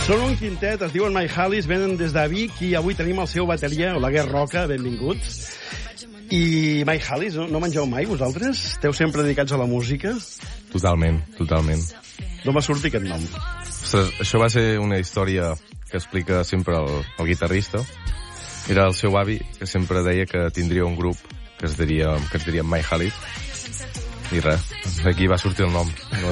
Són un quintet, es diuen My Hallis, venen des de Vic i avui tenim el seu bateria, Oleguer Roca, benvinguts. I My Hallis, no mengeu mai vosaltres? Esteu sempre dedicats a la música? Totalment. D'on va sortir aquest nom? Ostres, això va ser una història que explica sempre el guitarrista. Era el seu avi que sempre deia que tindria un grup que es diria My Hallis. I res, d'aquí va sortir el nom.